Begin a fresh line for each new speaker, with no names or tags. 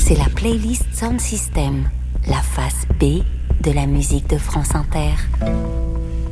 C'est la playlist Sound System, la face B de la musique de France Inter.